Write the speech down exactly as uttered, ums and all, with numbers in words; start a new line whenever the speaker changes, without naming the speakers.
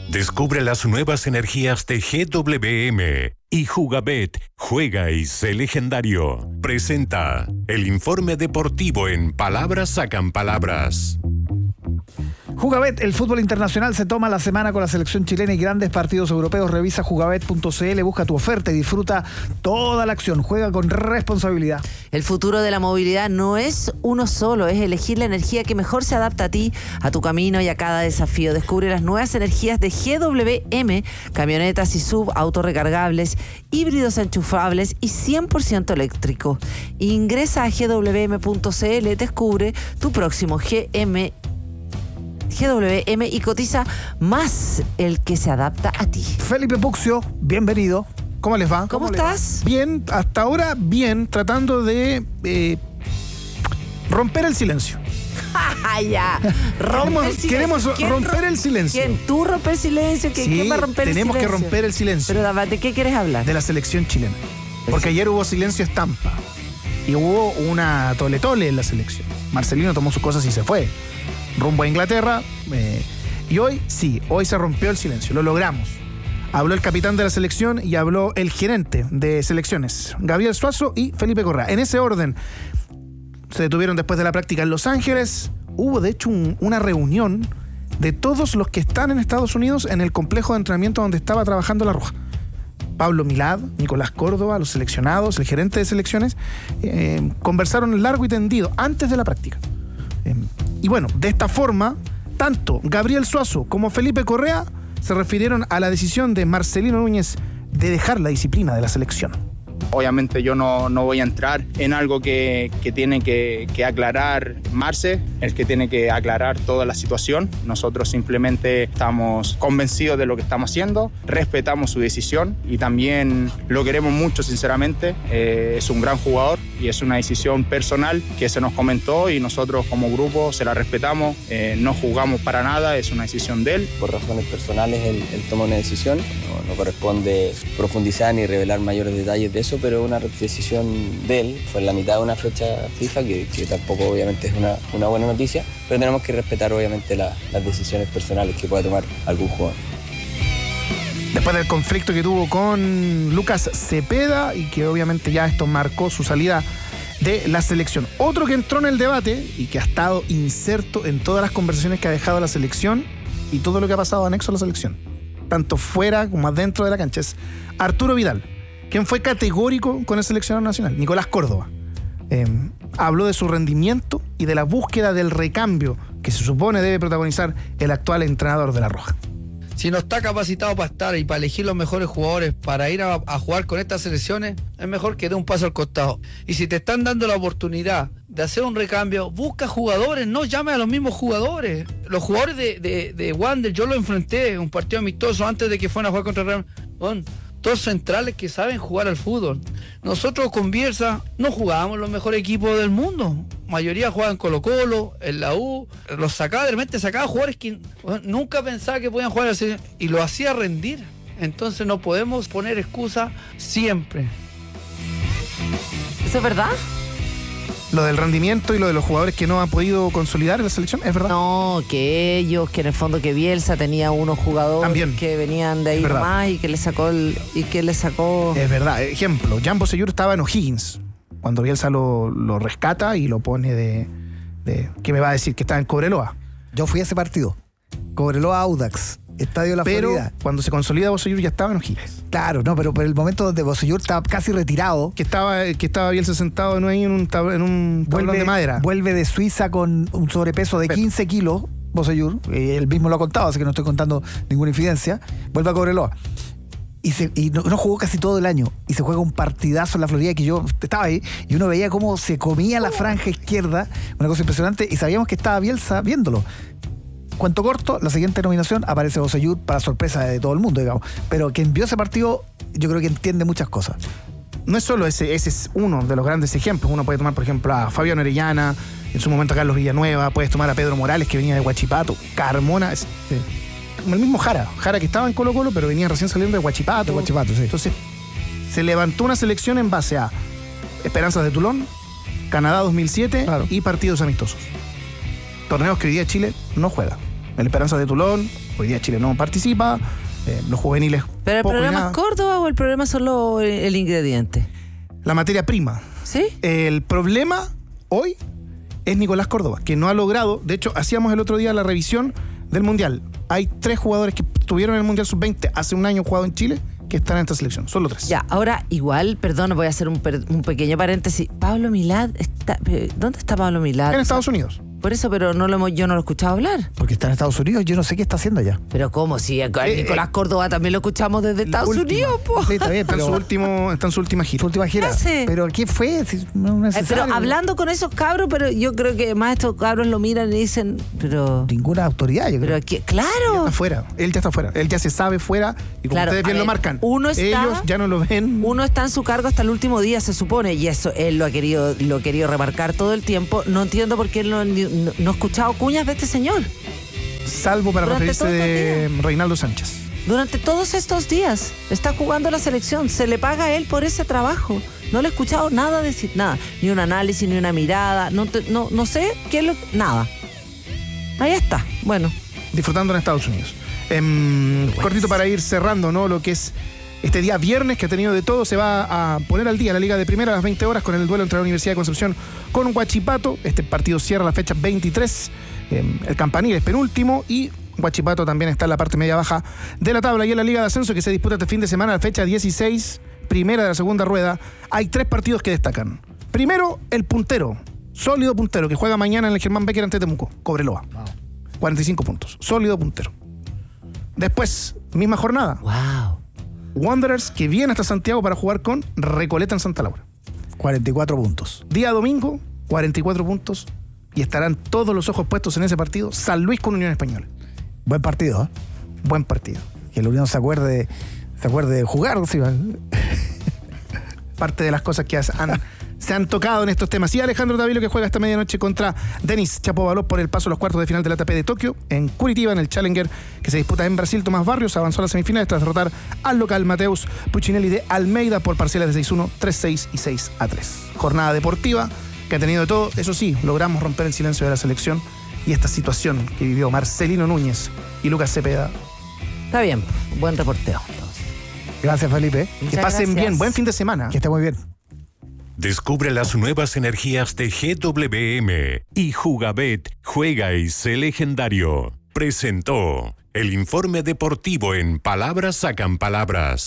Descubre las nuevas energías de G W M y Jugabet, juega y sé legendario. Presenta el informe deportivo en Palabras Sacan Palabras.
Jugabet, el fútbol internacional se toma la semana con la selección chilena y grandes partidos europeos. Revisa jugabet punto c l, busca tu oferta y disfruta toda la acción. Juega con responsabilidad.
El futuro de la movilidad no es uno solo, es elegir la energía que mejor se adapta a ti, a tu camino y a cada desafío. Descubre las nuevas energías de G W M, camionetas y sub, autos recargables, híbridos enchufables y cien por ciento eléctrico. Ingresa a g w m punto c l, descubre tu próximo G M G W M y cotiza más el que se adapta a ti.
Felipe Puccio, bienvenido. ¿Cómo les va?
¿Cómo, ¿Cómo estás?
Bien, hasta ahora bien, tratando de eh, romper el silencio.
ya, rompe el silencio.
Queremos romper el silencio.
¿Quién? ¿Tú romper el silencio? ¿Quién,
sí,
¿quién va a romper el silencio?
Tenemos que romper el silencio.
Pero ¿de qué quieres hablar?
De la selección chilena. Porque ayer hubo silencio estampa. Y hubo una tole tole en la selección. Marcelino tomó sus cosas y se fue rumbo a Inglaterra, eh, y hoy sí, hoy se rompió el silencio, lo logramos. Habló el capitán de la selección y habló el gerente de selecciones, Gabriel Suazo y Felipe Correa. En ese orden, se detuvieron después de la práctica en Los Ángeles. Hubo de hecho un, una reunión de todos los que están en Estados Unidos en el complejo de entrenamiento donde estaba trabajando La Roja. Pablo Milad, Nicolás Córdoba, los seleccionados, el gerente de selecciones, eh, conversaron largo y tendido antes de la práctica. Eh, y bueno, de esta forma, tanto Gabriel Suazo como Felipe Correa se refirieron a la decisión de Marcelino Núñez de dejar la disciplina de la selección.
Obviamente yo no, no voy a entrar en algo que, que tiene que, que aclarar Marce, el que tiene que aclarar toda la situación. Nosotros simplemente estamos convencidos de lo que estamos haciendo, respetamos su decisión y también lo queremos mucho, sinceramente. Eh, es un gran jugador y es una decisión personal que se nos comentó y nosotros como grupo se la respetamos, eh, no juzgamos para nada, es una decisión de él.
Por razones personales él, él toma una decisión, no, no corresponde profundizar ni revelar mayores detalles de eso, pero una decisión de él, fue en la mitad de una fecha FIFA, que, que tampoco obviamente es una, una buena noticia, pero tenemos que respetar obviamente la, las decisiones personales que pueda tomar algún jugador.
Después del conflicto que tuvo con Lucas Cepeda y que obviamente ya esto marcó su salida de la selección. Otro que entró en el debate y que ha estado inserto en todas las conversaciones que ha dejado la selección y todo lo que ha pasado anexo a la selección, tanto fuera como adentro de la cancha, es Arturo Vidal, quien fue categórico con el seleccionado nacional. Nicolás Córdoba eh, habló de su rendimiento y de la búsqueda del recambio que se supone debe protagonizar el actual entrenador de La Roja.
Si no está capacitado para estar y para elegir los mejores jugadores para ir a, a jugar con estas selecciones, es mejor que dé un paso al costado. Y si te están dando la oportunidad de hacer un recambio, busca jugadores, no llame a los mismos jugadores. Los jugadores de, de, de Wander, yo lo enfrenté en un partido amistoso antes de que fueran a jugar contra Real. Bueno, todos centrales que saben jugar al fútbol. Nosotros con Bielsa no jugábamos los mejores equipos del mundo. La mayoría jugaban Colo Colo, en la U, los sacaba, de repente sacaba jugadores que bueno, nunca pensaba que podían jugar así y lo hacía rendir. Entonces no podemos poner excusa siempre.
¿Eso es verdad?
Lo del rendimiento y lo de los jugadores que no han podido consolidar en la selección, ¿es verdad?
No, que ellos, que en el fondo que Bielsa tenía unos jugadores
también
que venían de ahí más y que le sacó el, y que le sacó.
Es verdad. Ejemplo, Jan Bosellur estaba en O'Higgins cuando Bielsa lo, lo rescata y lo pone de, de ¿qué me va a decir? Que estaba en Cobreloa.
Yo fui a ese partido. Cobreloa Audax. Estadio de la
pero
Florida.
Cuando se consolida Bosellur ya estaba en O'Higgins.
Claro, no, pero, pero el momento donde Bosellur estaba casi retirado.
Que estaba, que estaba Bielsa sentado en, ahí en un, tab, en un tablón
vuelve,
de madera.
Vuelve de Suiza con un sobrepeso de pero. quince kilos, Bosellur. Eh, él mismo lo ha contado, así que no estoy contando ninguna infidencia. Vuelve a Cobreloa. Y, se, y no, no jugó casi todo el año. Y se juega un partidazo en la Florida que yo estaba ahí y uno veía cómo se comía la franja izquierda. Una cosa impresionante. Y sabíamos que estaba Bielsa viéndolo. Cuento corto, la siguiente nominación aparece Bosellur para sorpresa de todo el mundo, digamos. Pero quien vio ese partido, yo creo que entiende muchas cosas.
No es solo ese, ese es uno de los grandes ejemplos. Uno puede tomar, por ejemplo, a Fabián Orellana, en su momento a Carlos Villanueva, puedes tomar a Pedro Morales, que venía de Huachipato, Carmona, es, sí. Como el mismo Jara, Jara que estaba en Colo Colo, pero venía recién saliendo de Huachipato.
De Huachipato, sí.
Entonces, se levantó una selección en base a Esperanzas de Toulon, Canadá dos mil siete claro. y partidos amistosos. Torneos que hoy día Chile no juega. El Esperanza de Toulon, hoy día Chile no participa. Eh, los juveniles.
¿Pero el
poco y
problema
nada.
es Córdoba o el problema es solo el, el ingrediente?
La materia prima.
¿Sí?
El problema hoy es Nicolás Córdoba, que no ha logrado. De hecho, hacíamos el otro día la revisión del Mundial. Hay tres jugadores que estuvieron en el Mundial sub veinte hace un año jugado en Chile que están en esta selección. Solo tres.
Ya, ahora igual, perdón, voy a hacer un, per- un pequeño paréntesis. Pablo Milad, está, ¿dónde está Pablo Milad?
En Estados Unidos.
Por eso, pero no lo hemos, yo no lo he escuchado hablar.
Porque está en Estados Unidos, yo no sé qué está haciendo allá.
Pero ¿cómo? Si a
Eh,
Nicolás
eh,
Córdoba también lo escuchamos desde Estados
última.
Unidos, po.
Sí, está bien,
Está en, su
pero
último, está en su última gira.
su última gira.
¿Qué hace?
¿Pero qué fue? Si no es
Eh, pero
necesario.
hablando con esos cabros, pero yo creo que más estos cabros lo miran y dicen, pero...
Ninguna autoridad, yo
Pero
creo.
aquí,
Ya
claro.
está fuera. Él ya está fuera. Él ya se sabe fuera. Y como
Claro,
ustedes
a
bien
ver,
lo marcan,
uno está-
ellos ya no lo ven.
Uno está en su cargo hasta el último día, se supone, y eso él lo ha querido, lo ha querido remarcar todo el tiempo. No entiendo por qué él no, no, no ha escuchado cuñas de este señor.
Salvo para
Durante
referirse
todo
de
el
Reinaldo Sánchez.
Durante todos estos días está jugando la selección, se le paga a él por ese trabajo. No le he escuchado nada decir, nada, ni un análisis, ni una mirada, no, te- no, no sé qué es lo, nada. Ahí está, bueno.
Disfrutando en Estados Unidos. Em, cortito para ir cerrando, ¿no? Lo que es este día viernes que ha tenido de todo. Se va a poner al día la Liga de Primera a las veinte horas con el duelo entre la Universidad de Concepción con Huachipato. Este partido cierra la fecha veintitrés. Em, el Campanil es penúltimo y Huachipato también está en la parte media baja de la tabla. Y en la Liga de Ascenso que se disputa este fin de semana, la fecha dieciséis, primera de la segunda rueda, hay tres partidos que destacan. Primero, el puntero, sólido puntero, que juega mañana en el Germán Becker ante Temuco, Cobreloa. cuarenta y cinco puntos, sólido puntero. Después, misma jornada,
Wow.
Wanderers, que viene hasta Santiago para jugar con Recoleta en Santa Laura.
cuarenta y cuatro puntos.
Día domingo, cuarenta y cuatro puntos, y estarán todos los ojos puestos en ese partido. San Luis con Unión Española.
Buen partido, ¿eh?
Buen partido.
Que la Unión se acuerde, se acuerde de jugar. ¿Sí?
Parte de las cosas que han, se han tocado en estos temas. Y Alejandro Davilo, que juega esta medianoche contra Denis Chapovalov por el paso a los cuartos de final del A T P de Tokio. En Curitiba, en el Challenger, que se disputa en Brasil. Tomás Barrios avanzó a las semifinales tras derrotar al local Mateus Puccinelli de Almeida por parciales de seis uno, tres seis y seis a tres. Jornada deportiva que ha tenido de todo. Eso sí, logramos romper el silencio de la selección y esta situación que vivió Marcelino Núñez y Lucas Cepeda.
Está bien, buen reporteo. entonces.
Gracias, Felipe.
Muchas
Que pasen
gracias.
bien. Buen fin de semana.
Que esté muy bien.
Descubre las nuevas energías de G W M y Jugabet Juega y sé legendario. Presentó el informe deportivo en Palabras Sacan Palabras.